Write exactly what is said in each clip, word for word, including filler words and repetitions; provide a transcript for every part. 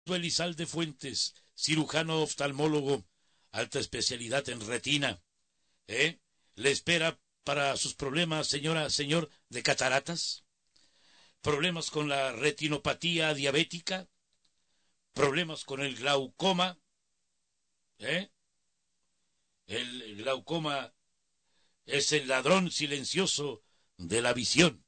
Elizalde Fuentes, cirujano oftalmólogo, alta especialidad en retina. ¿Eh? ¿Le espera para sus problemas, señora, señor, de cataratas? ¿Problemas con la retinopatía diabética? ¿Problemas con el glaucoma? ¿Eh? El glaucoma es el ladrón silencioso de la visión.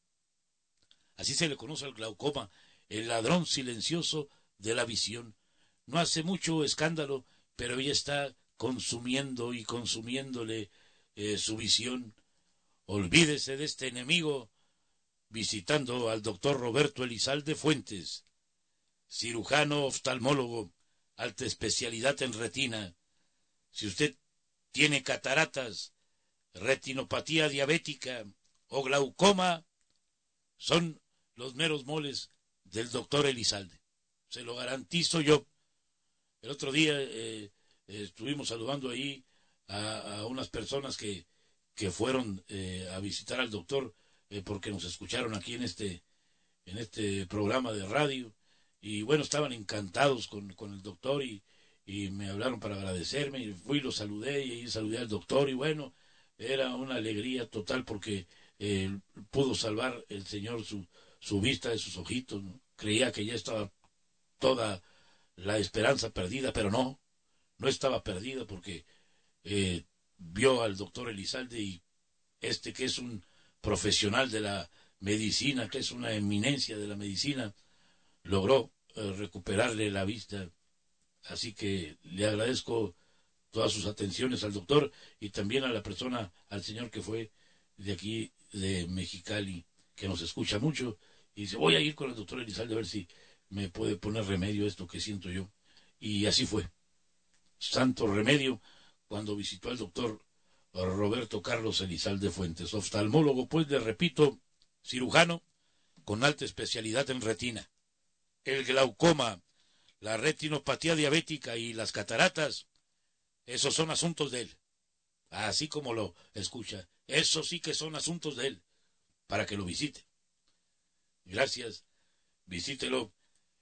Así se le conoce al glaucoma, el ladrón silencioso de la visión. No hace mucho escándalo, pero ella está consumiendo y consumiéndole eh, su visión. Olvídese de este enemigo visitando al doctor Roberto Elizalde Fuentes, cirujano oftalmólogo, alta especialidad en retina. Si usted tiene cataratas, retinopatía diabética o glaucoma, son los meros moles del doctor Elizalde. Se lo garantizo yo. El otro día eh, eh, estuvimos saludando ahí a, a unas personas que, que fueron eh, a visitar al doctor eh, porque nos escucharon aquí en este, en este programa de radio. Y bueno, estaban encantados con, con el doctor y, y me hablaron para agradecerme. Y fui y lo saludé y ahí saludé al doctor. Y bueno, era una alegría total porque eh, pudo salvar el Señor su, su vista de sus ojitos, ¿no? Creía que ya estaba toda la esperanza perdida, pero no, no estaba perdida porque eh, vio al doctor Elizalde y este que es un profesional de la medicina, que es una eminencia de la medicina, logró eh, recuperarle la vista. Así que le agradezco todas sus atenciones al doctor y también a la persona, al señor que fue de aquí, de Mexicali, que nos escucha mucho, y dice, voy a ir con el doctor Elizalde a ver si me puede poner remedio a esto que siento yo. Y así fue. Santo remedio cuando visitó al doctor Roberto Carlos Elizalde Fuentes, oftalmólogo, pues le repito, cirujano con alta especialidad en retina. El glaucoma, la retinopatía diabética y las cataratas, esos son asuntos de él. Así como lo escucha, esos sí que son asuntos de él, para que lo visite. Gracias, visítelo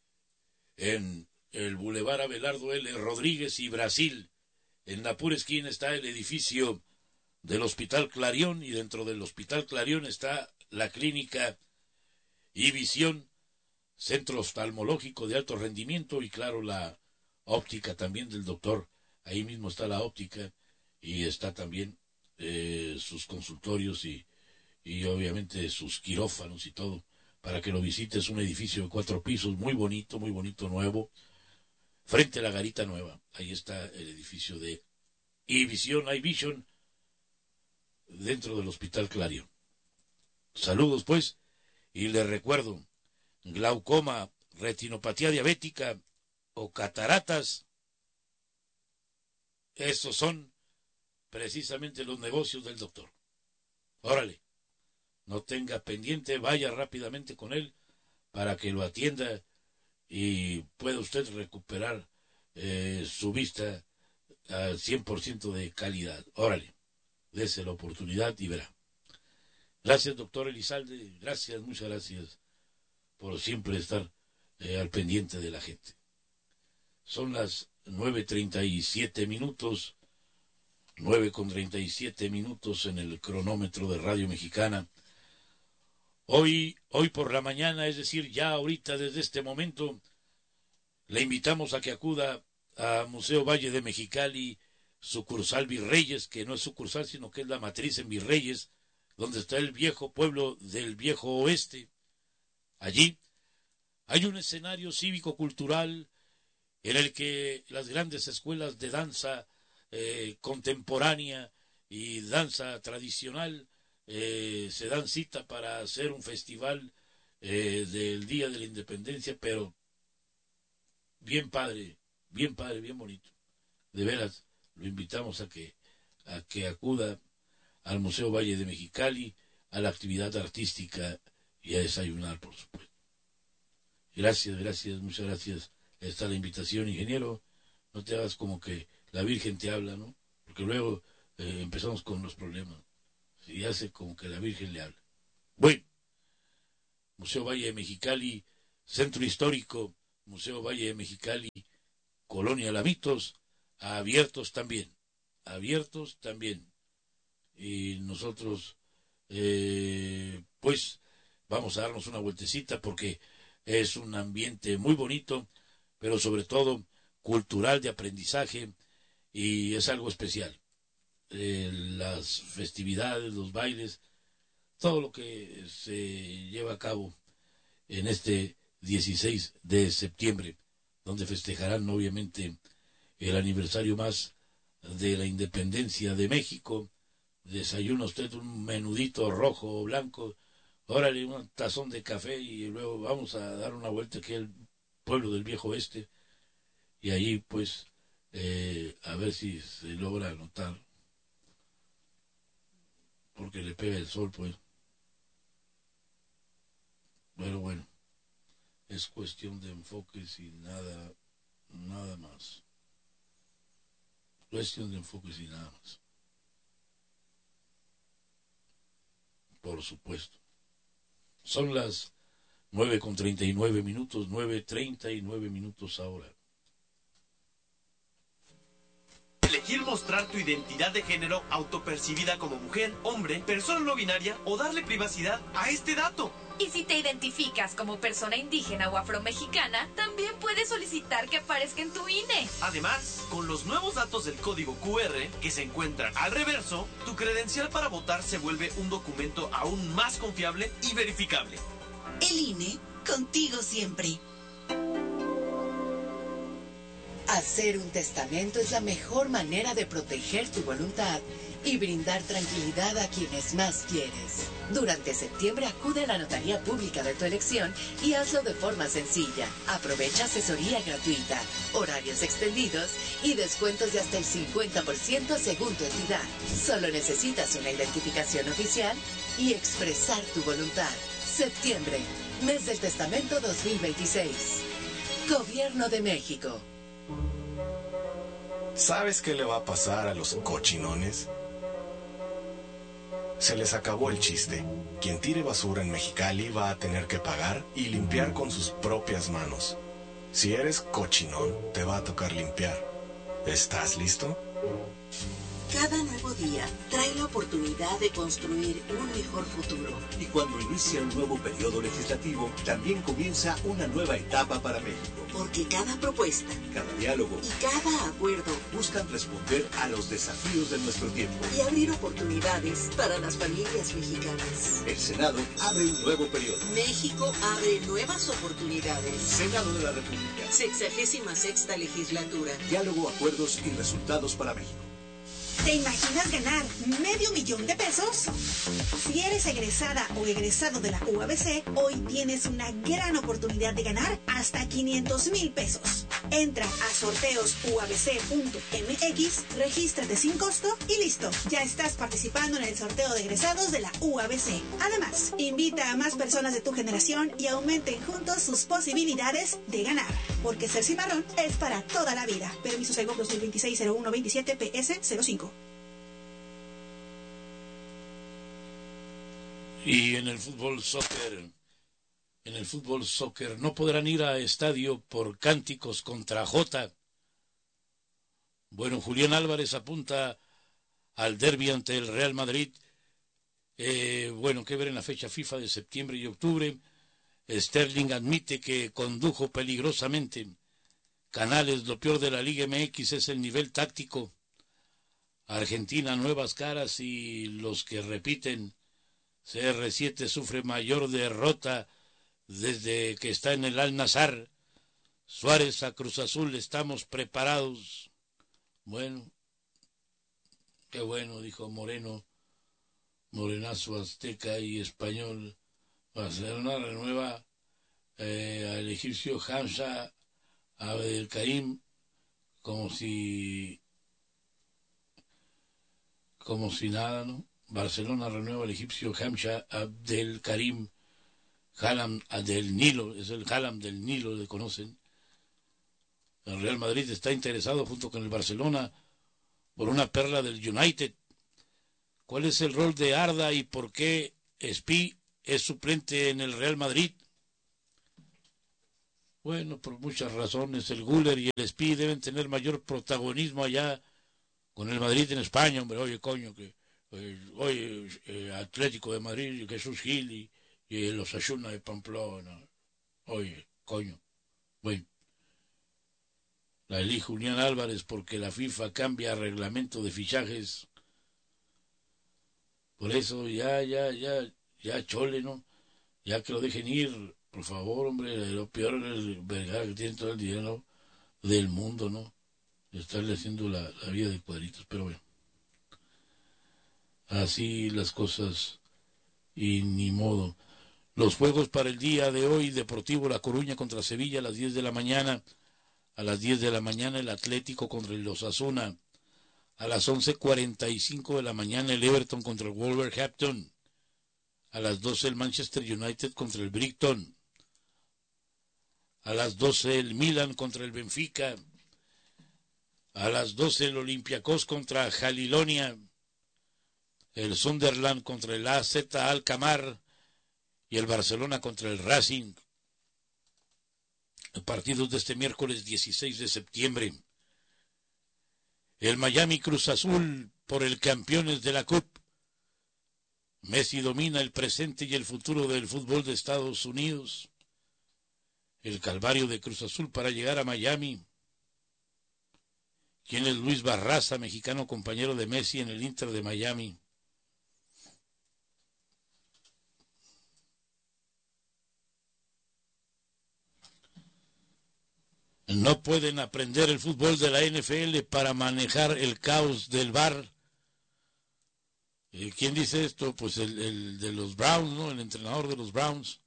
en el Boulevard Abelardo L. Rodríguez y Brasil. En la pura esquina está el edificio del Hospital Clarión y dentro del Hospital Clarión está la clínica y visión, centro oftalmológico de alto rendimiento y claro la óptica también del doctor. Ahí mismo está la óptica y está también eh, sus consultorios y, y obviamente sus quirófanos y todo para que lo visites. Un edificio de cuatro pisos muy bonito, muy bonito, nuevo, frente a la Garita Nueva. Ahí está el edificio de iVision, iVision, dentro del Hospital Clarion. Saludos pues, y les recuerdo, glaucoma, retinopatía diabética o cataratas, esos son precisamente los negocios del doctor. Órale, no tenga pendiente, vaya rápidamente con él para que lo atienda y pueda usted recuperar eh, su vista al cien por ciento de calidad. Órale, dése la oportunidad y verá. Gracias, doctor Elizalde, gracias, muchas gracias por siempre estar eh, al pendiente de la gente. Son las nueve treinta y siete minutos, nueve con treinta y siete minutos en el cronómetro de Radio Mexicana. Hoy, hoy por la mañana, es decir, ya ahorita desde este momento, le invitamos a que acuda a Museo Valle de Mexicali, sucursal Virreyes, que no es sucursal, sino que es la matriz en Virreyes, donde está el viejo pueblo del viejo oeste. Allí hay un escenario cívico-cultural en el que las grandes escuelas de danza eh, contemporánea y danza tradicional eh, se dan cita para hacer un festival eh, del Día de la Independencia, pero bien padre, bien padre, bien bonito. De veras, lo invitamos a que, a que acuda al Museo Valle de Mexicali, a la actividad artística y a desayunar, por supuesto. Gracias, gracias, muchas gracias. Está la invitación, ingeniero. No te hagas como que la Virgen te habla, ¿no? Porque luego eh, empezamos con los problemas. Y hace como que la Virgen le habla. Bueno, Museo Valle de Mexicali, Centro Histórico Museo Valle de Mexicali, Colonia Lamitos, abiertos también, abiertos también. Y nosotros, eh, pues, vamos a darnos una vueltecita porque es un ambiente muy bonito, pero sobre todo cultural, de aprendizaje, y es algo especial. Eh, las festividades, los bailes, todo lo que se lleva a cabo en este dieciséis de septiembre, donde festejarán obviamente el aniversario más de la independencia de México. Desayuna usted un menudito rojo o blanco, órale, un tazón de café y luego vamos a dar una vuelta aquí al pueblo del viejo oeste y allí pues eh, a ver si se logra notar, porque le pega el sol pues. Pero bueno, es cuestión de enfoques y nada, nada más. Cuestión de enfoques y nada más. Por supuesto. Son las nueve con treinta y nueve minutos, nueve treinta y nueve minutos ahora. Elegir mostrar tu identidad de género autopercibida como mujer, hombre, persona no binaria o darle privacidad a este dato. Y si te identificas como persona indígena o afromexicana, también puedes solicitar que aparezca en tu I N E. Además, con los nuevos datos del código Q R que se encuentran al reverso, tu credencial para votar se vuelve un documento aún más confiable y verificable. El I N E, contigo siempre. Hacer un testamento es la mejor manera de proteger tu voluntad y brindar tranquilidad a quienes más quieres. Durante septiembre acude a la notaría pública de tu elección y hazlo de forma sencilla. Aprovecha asesoría gratuita, horarios extendidos y descuentos de hasta el cincuenta por ciento según tu entidad. Solo necesitas una identificación oficial y expresar tu voluntad. Septiembre, mes del testamento dos mil veintiséis. Gobierno de México. ¿Sabes qué le va a pasar a los cochinones? Se les acabó el chiste. Quien tire basura en Mexicali va a tener que pagar y limpiar con sus propias manos. Si eres cochinón, te va a tocar limpiar. ¿Estás listo? Cada nuevo día trae la oportunidad de construir un mejor futuro. Y cuando inicia un nuevo periodo legislativo, también comienza una nueva etapa para México. Porque cada propuesta, cada diálogo y cada acuerdo buscan responder a los desafíos de nuestro tiempo y abrir oportunidades para las familias mexicanas. El Senado abre un nuevo periodo. México abre nuevas oportunidades. Senado de la República. Sexagésima sexta legislatura. Diálogo, acuerdos y resultados para México. ¿Te imaginas ganar medio millón de pesos? Si eres egresada o egresado de la U A B C, hoy tienes una gran oportunidad de ganar hasta quinientos mil pesos. Entra a sorteos u a b c punto m x, regístrate sin costo y listo. Ya estás participando en el sorteo de egresados de la U A B C. Además, invita a más personas de tu generación y aumenten juntos sus posibilidades de ganar. Porque ser cimarrón es para toda la vida. Permiso Segov dos mil veintiséis cero uno veintisiete P S cero cinco. Y en el fútbol soccer, en el fútbol soccer no podrán ir a estadio por cánticos contra Jota. Bueno, Julián Álvarez apunta al derbi ante el Real Madrid. Eh, bueno, que ver en la fecha FIFA de septiembre y octubre. Sterling admite que condujo peligrosamente. Canales, lo peor de la Liga M X es el nivel táctico. Argentina, nuevas caras y los que repiten. C R siete sufre mayor derrota desde que está en el Al-Nassr. Suárez a Cruz Azul, estamos preparados. Bueno, qué bueno, dijo Moreno, Morenazo azteca y español. Barcelona renueva eh, al egipcio Hamza Abdelkarim como si como si nada, ¿no? Barcelona renueva al egipcio Hamza Abdelkarim, Halam del Nilo, es el Halam del Nilo, le conocen. El Real Madrid está interesado junto con el Barcelona por una perla del United. ¿Cuál es el rol de Arda y por qué Spi es suplente en el Real Madrid? Bueno, por muchas razones, el Guller y el Speed deben tener mayor protagonismo allá con el Madrid en España, hombre. Oye, coño, que eh, oye, eh, Atlético de Madrid, Jesús Gil y, y el Osasuna de Pamplona. Oye, coño. Bueno, la elige Julián Álvarez porque la FIFA cambia reglamento de fichajes. Por eso ya, ya, ya, ya chole, ¿no? Ya que lo dejen ir, por favor, hombre. Lo peor es el vergara que tiene todo el dinero del mundo, ¿no? Estarle haciendo la, la vida de cuadritos, pero bueno. Así las cosas y ni modo. Los juegos para el día de hoy: Deportivo La Coruña contra Sevilla a las diez de la mañana. A las diez de la mañana el Atlético contra el Osasuna. A las once cuarenta y cinco de la mañana el Everton contra el Wolverhampton. A las doce el Manchester United contra el Brighton. A las doce el Milan contra el Benfica. A las doce el Olympiacos contra Jalilonia. El Sunderland contra el A Z Alkmaar y el Barcelona contra el Racing. Partidos de este miércoles dieciséis de septiembre. El Miami Cruz Azul por el Campeones de la Cup. Messi domina el presente y el futuro del fútbol de Estados Unidos. El calvario de Cruz Azul para llegar a Miami. ¿Quién es Luis Barraza, mexicano compañero de Messi en el Inter de Miami? No pueden aprender el fútbol de la N F L para manejar el caos del V A R. ¿Quién dice esto? Pues el, el de los Browns, ¿no? El entrenador de los Browns.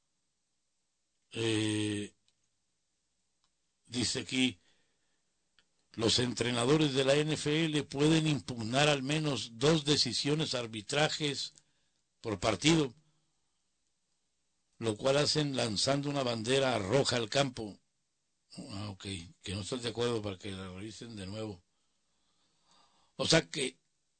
Eh, dice aquí, los entrenadores de la N F L pueden impugnar al menos dos decisiones arbitrajes por partido, lo cual hacen lanzando una bandera roja al campo. Ah, ok, que no estás de acuerdo para que la revisen de nuevo. O sea que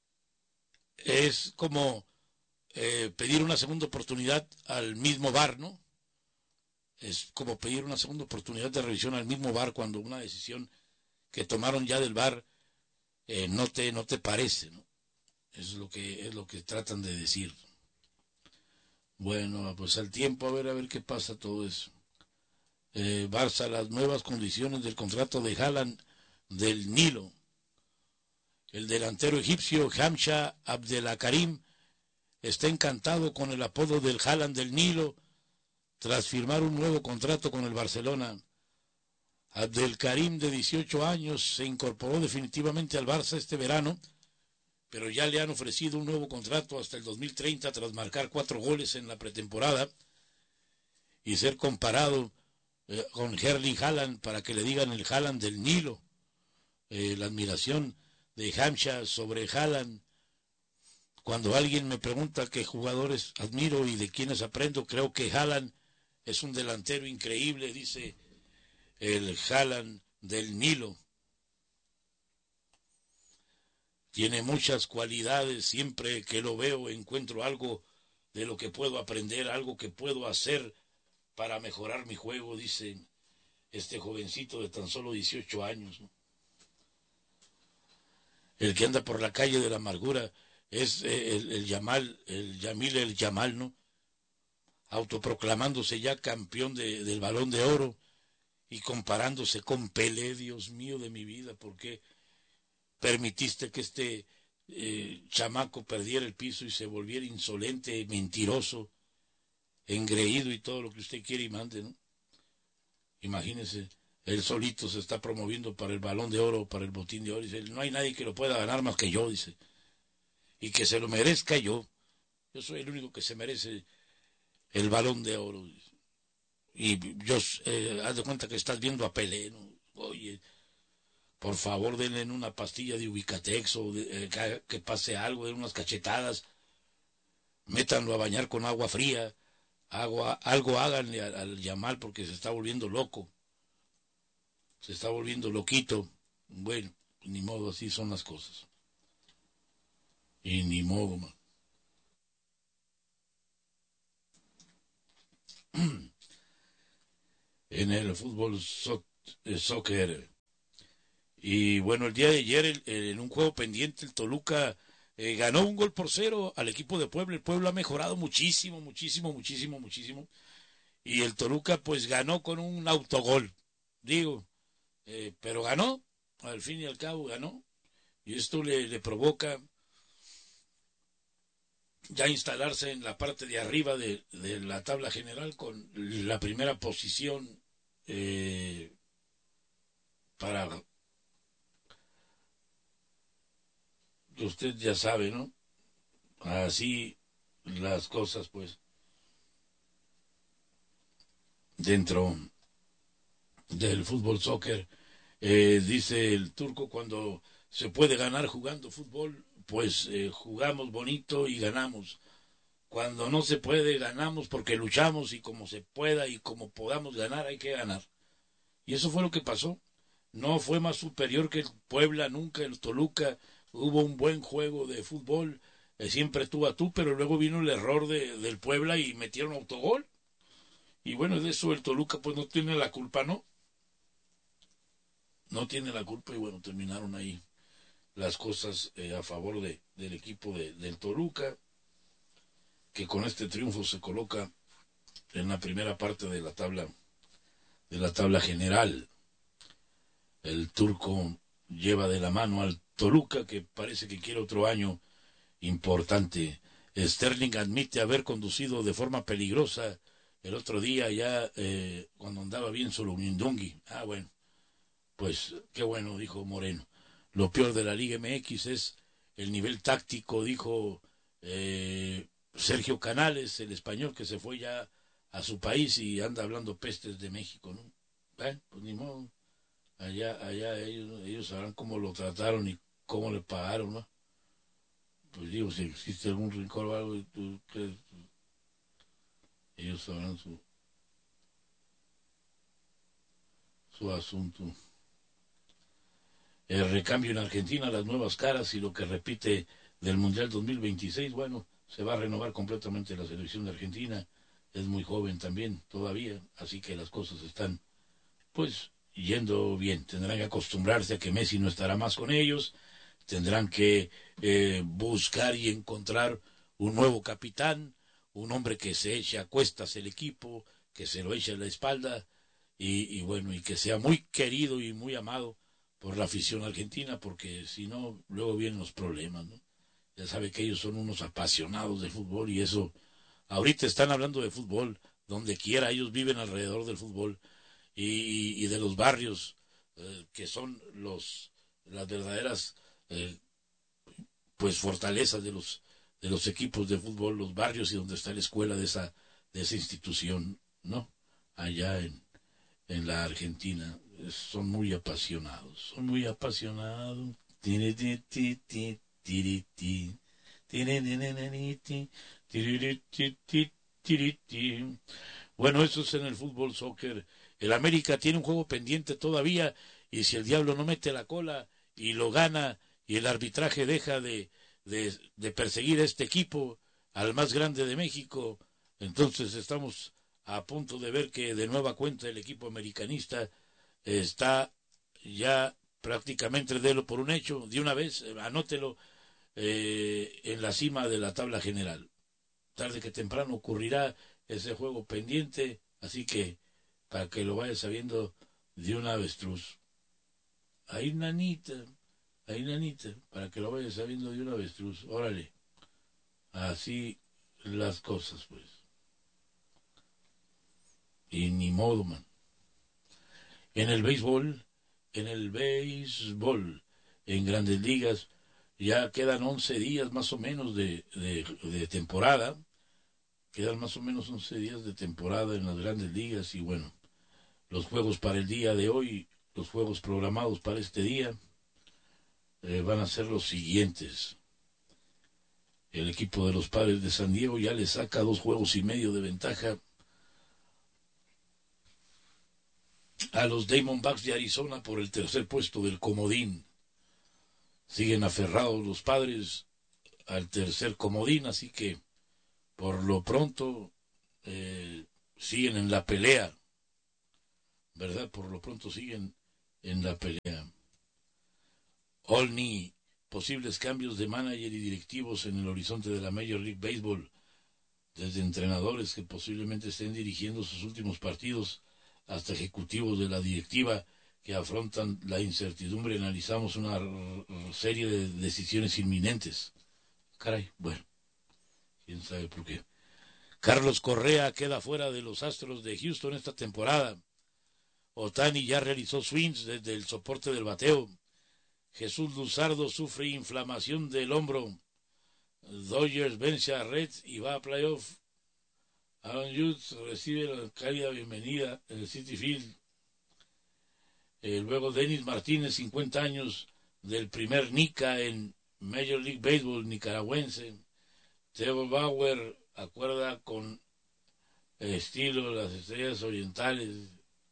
es como eh, pedir una segunda oportunidad al mismo V A R, ¿no? Es como pedir una segunda oportunidad de revisión al mismo V A R cuando una decisión que tomaron ya del V A R eh, no te no te parece, ¿no? Es lo que es lo que tratan de decir. Bueno, pues al tiempo a ver a ver qué pasa todo eso. Eh, Barça, las nuevas condiciones del contrato de Haaland del Nilo. El delantero egipcio Hamza Abdelkarim está encantado con el apodo del Haaland del Nilo tras firmar un nuevo contrato con el Barcelona. Abdelkarim, de dieciocho años, se incorporó definitivamente al Barça este verano, pero ya le han ofrecido un nuevo contrato hasta el dos mil treinta tras marcar cuatro goles en la pretemporada y ser comparado eh, con Erling Haaland para que le digan el Haaland del Nilo. Eh, la admiración de Hamza sobre Haaland. Cuando alguien me pregunta qué jugadores admiro y de quiénes aprendo, creo que Haaland es un delantero increíble, dice el Haaland del Nilo. Tiene muchas cualidades, siempre que lo veo encuentro algo de lo que puedo aprender, algo que puedo hacer para mejorar mi juego, dice este jovencito de tan solo dieciocho años, ¿no? El que anda por la calle de la amargura es el, el Yamal, el Yamil el Yamal, ¿no? Autoproclamándose ya campeón de, del Balón de Oro y comparándose con Pelé. Dios mío de mi vida, ¿por qué permitiste que este eh, chamaco perdiera el piso y se volviera insolente, mentiroso, engreído y todo lo que usted quiere y mande, ¿no? Imagínese, él solito se está promoviendo para el Balón de Oro, para el Botín de Oro. Dice, no hay nadie que lo pueda ganar más que yo, dice. Y que se lo merezca yo. Yo soy el único que se merece el Balón de Oro. Y yo, eh, haz de cuenta que estás viendo a Pelé, ¿no? Oye, por favor, denle una pastilla de Ubicatex o de, eh, que, que pase algo, den unas cachetadas. Métanlo a bañar con agua fría. Agua, algo háganle al, al Yamal porque se está volviendo loco. Se está volviendo loquito. Bueno, ni modo, así son las cosas. Y ni modo, man. en el fútbol so, eh, soccer. Y bueno, el día de ayer el, el, en un juego pendiente el Toluca eh, ganó un gol por cero al equipo de Puebla. El Puebla ha mejorado muchísimo, muchísimo, muchísimo, muchísimo. Y el Toluca pues ganó con un autogol, digo, eh, pero ganó, al fin y al cabo ganó. Y esto le, le provoca ya instalarse en la parte de arriba de, de la tabla general con la primera posición eh, para... Usted ya sabe, ¿no? Así las cosas, pues, dentro del fútbol soccer, eh, dice el turco, cuando se puede ganar jugando fútbol, pues eh, jugamos bonito y ganamos. Cuando no se puede, ganamos porque luchamos y como se pueda y como podamos ganar, hay que ganar. Y eso fue lo que pasó. No fue más superior que el Puebla nunca, el Toluca. Hubo un buen juego de fútbol, eh, siempre tú a tú, pero luego vino el error de, del Puebla y metieron autogol. Y bueno, de eso el Toluca pues no tiene la culpa, ¿no? No tiene la culpa y bueno, terminaron ahí las cosas eh, a favor de, del equipo de, del Toluca, que con este triunfo se coloca en la primera parte de la tabla, de la tabla general. El turco lleva de la mano al Toluca, que parece que quiere otro año importante. Sterling admite haber conducido de forma peligrosa el otro día ya eh, cuando andaba bien solo Mindungui. Ah, bueno, pues qué bueno, dijo Moreno. Lo peor de la Liga M X es el nivel táctico, dijo eh, Sergio Canales, el español que se fue ya a su país y anda hablando pestes de México, ¿no? Eh, pues ni modo. Allá, allá ellos, ellos sabrán cómo lo trataron y cómo le pagaron, ¿no? Pues digo, si existe algún rincón o algo, ¿tú crees? Ellos sabrán su, su asunto. El recambio en Argentina, las nuevas caras y lo que repite del Mundial dos mil veintiséis, bueno, se va a renovar completamente la selección de Argentina. Es muy joven también todavía, así que las cosas están, pues, yendo bien. Tendrán que acostumbrarse a que Messi no estará más con ellos, tendrán que eh, buscar y encontrar un nuevo capitán, un hombre que se eche a cuestas el equipo, que se lo eche a la espalda y, y bueno, y que sea muy querido y muy amado por la afición argentina, porque si no, luego vienen los problemas, ¿no? Ya sabe que ellos son unos apasionados de fútbol y eso, ahorita están hablando de fútbol, donde quiera, ellos viven alrededor del fútbol. Y, y de los barrios eh, que son los las verdaderas eh, pues fortalezas de los de los equipos de fútbol, los barrios y donde está la escuela de esa de esa institución, ¿no? Allá en en la Argentina son muy apasionados, son muy apasionados. Bueno, eso es en el fútbol soccer. El América tiene un juego pendiente todavía y si el diablo no mete la cola y lo gana y el arbitraje deja de, de, de perseguir a este equipo, al más grande de México, entonces estamos a punto de ver que de nueva cuenta el equipo americanista está ya prácticamente, délo por un hecho, de una vez, anótelo, eh, en la cima de la tabla general. Tarde que temprano ocurrirá ese juego pendiente, así que para que lo vaya sabiendo de una avestruz. Ahí nanita, ahí nanita, para que lo vaya sabiendo de una avestruz. Órale, así las cosas, pues. Y ni modo, man. En el béisbol, en el béisbol, en Grandes Ligas, ya quedan once días más o menos de, de, de temporada. Quedan más o menos once días de temporada en las Grandes Ligas y bueno, los juegos para el día de hoy, los juegos programados para este día, eh, van a ser los siguientes. El equipo de los Padres de San Diego ya le saca dos juegos y medio de ventaja a los Diamondbacks de Arizona por el tercer puesto del comodín. Siguen aferrados los Padres al tercer comodín, así que por lo pronto eh, siguen en la pelea. ¿verdad? Por lo pronto siguen en la pelea. Olney, posibles cambios de manager y directivos en el horizonte de la Major League Baseball, desde entrenadores que posiblemente estén dirigiendo sus últimos partidos hasta ejecutivos de la directiva que afrontan la incertidumbre. Analizamos una serie de decisiones inminentes. Caray, bueno, quién sabe por qué. Carlos Correa queda fuera de los Astros de Houston esta temporada. Ohtani ya realizó swings desde el soporte del bateo. Jesús Luzardo sufre inflamación del hombro. Dodgers vence a Reds y va a playoff. Aaron Judge recibe la cálida bienvenida en el Citi Field. Eh, luego Denis Martínez, cincuenta años, del primer Nica en Major League Baseball nicaragüense. Trevor Bauer acuerda con el estilo de las Estrellas Orientales.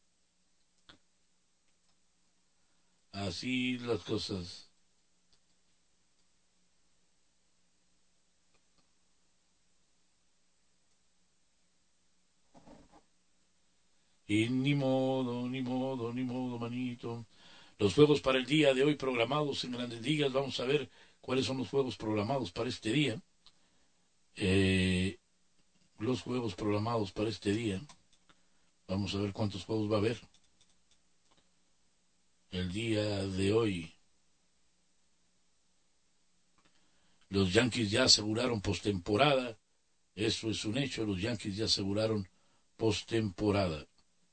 Así las cosas. Y ni modo, ni modo, ni modo, manito. Los juegos para el día de hoy programados en Grandes Ligas. Vamos a ver cuáles son los juegos programados para este día. Eh, los juegos programados para este día. Vamos a ver cuántos juegos va a haber el día de hoy. Los Yankees ya aseguraron postemporada. Eso es un hecho. Los Yankees ya aseguraron postemporada.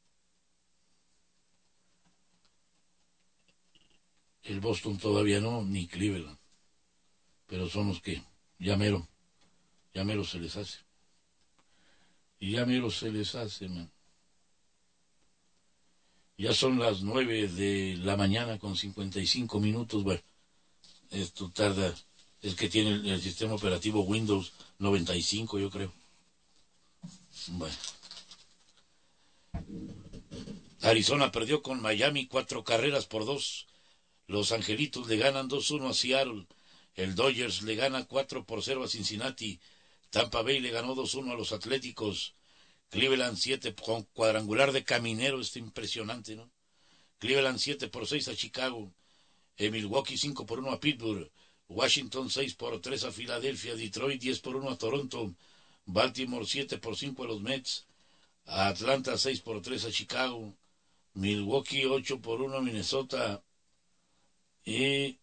El Boston todavía no, ni Cleveland. Pero son los que ya mero, ya mero se les hace. Y ya mero se les hace, man. Ya son las nueve de la mañana con cincuenta y cinco minutos. Bueno, esto tarda. Es que tiene el, el sistema operativo Windows noventa y cinco, yo creo. Bueno. Arizona perdió con Miami cuatro carreras por dos. Los Angelitos le ganan dos uno a Seattle. El Dodgers le gana cuatro por cero a Cincinnati. Tampa Bay le ganó dos uno a los Atléticos. Cleveland siete con cuadrangular de Caminero. Está impresionante, ¿no? Cleveland siete por seis a Chicago. Eh, Milwaukee cinco por uno a Pittsburgh. Washington seis por tres a Filadelfia. Detroit diez por uno a Toronto. Baltimore siete por cinco a los Mets. Atlanta seis por tres a Chicago. Milwaukee ocho por uno a Minnesota. Y,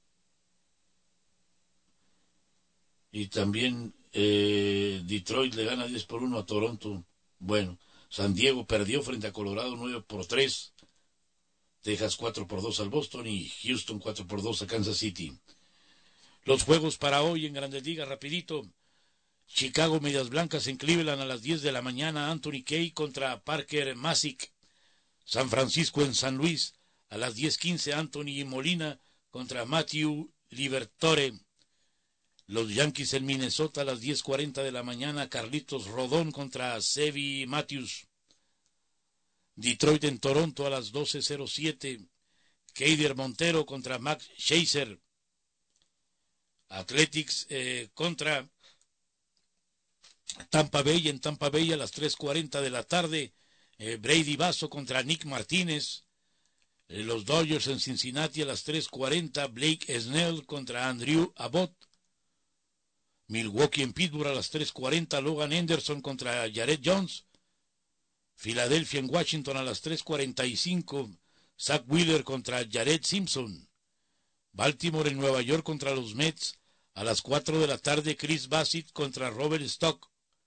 y también eh, Detroit le gana diez por uno a Toronto. Bueno, San Diego perdió frente a Colorado nueve por tres. Texas cuatro por dos al Boston y Houston cuatro por dos a Kansas City. Los juegos para hoy en Grandes Ligas, rapidito. Chicago Medias Blancas en Cleveland a las diez de la mañana. Anthony Kay contra Parker Masick. San Francisco en San Luis a las diez quince. Anthony Molina contra Matthew Liberatore. Los Yankees en Minnesota a las diez cuarenta de la mañana. Carlitos Rodón contra Seby Matthews. Detroit en Toronto a las doce cero siete. Keider Montero contra Max Scherzer. Athletics eh, contra Tampa Bay en Tampa Bay a las tres cuarenta de la tarde. Eh, Brady Basso contra Nick Martínez. Eh, los Dodgers en Cincinnati a las tres cuarenta. Blake Snell contra Andrew Abbott. Milwaukee en Pittsburgh a las tres cuarenta. Logan Henderson contra Jared Jones. Filadelfia en Washington a las tres cuarenta y cinco. Zach Wheeler contra Jared Simpson. Baltimore en Nueva York contra los Mets a las cuatro de la tarde. Chris Bassitt contra Robert Stock.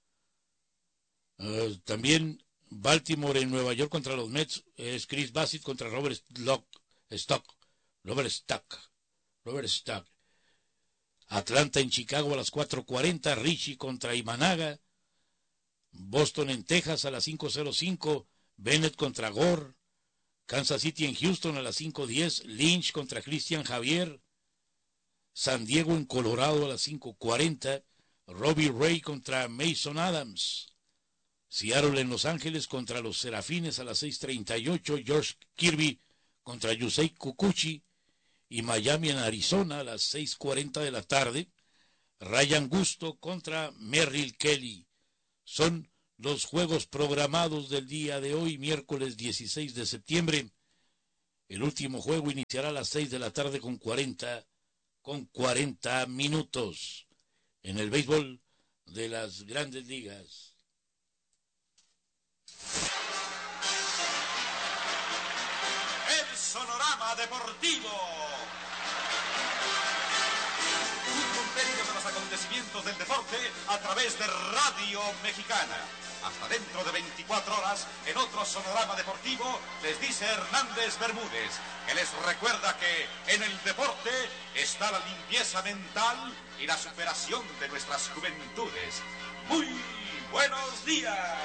Uh, también Baltimore en Nueva York contra los Mets es Chris Bassitt contra Robert Stock. Stock. Robert Stock. Robert Stock. Atlanta en Chicago a las cuatro cuarenta. Richie contra Imanaga. Boston en Texas a las cinco cero cinco. Bennett contra Gore. Kansas City en Houston a las cinco diez. Lynch contra Cristian Javier. San Diego en Colorado a las cinco cuarenta. Robbie Ray contra Mason Adams. Seattle en Los Ángeles contra los Serafines a las seis treinta y ocho. George Kirby contra Yusei Kikuchi. Y Miami en Arizona a las seis cuarenta de la tarde. Ryan Gusto contra Merrill Kelly. Son los juegos programados del día de hoy, miércoles dieciséis de septiembre. El último juego iniciará a las seis de la tarde con cuarenta, con cuarenta minutos en el béisbol de las Grandes Ligas. El Sonorama Deportivo. Un compendio de los acontecimientos del deporte a través de Radio Mexicana. Hasta dentro de veinticuatro horas, en otro Sonorama Deportivo, les dice Hernández Bermúdez, que les recuerda que en el deporte está la limpieza mental y la superación de nuestras juventudes. ¡Muy buenos días!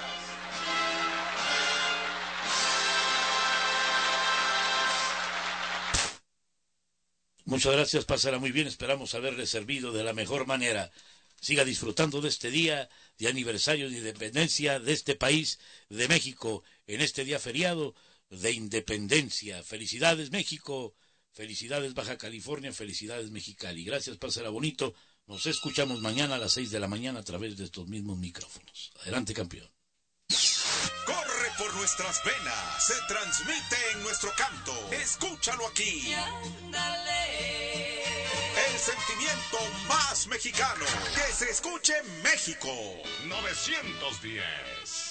Muchas gracias, pasará muy bien, esperamos haberle servido de la mejor manera. Siga disfrutando de este día de aniversario de independencia de este país, de México, en este día feriado de independencia. Felicidades México, felicidades Baja California, felicidades Mexicali. Gracias, pásala bonito. Nos escuchamos mañana a las seis de la mañana a través de estos mismos micrófonos. Adelante, campeón. Corre por nuestras venas, se transmite en nuestro canto. Escúchalo aquí. El sentimiento más mexicano. Que se escuche México. novecientos diez.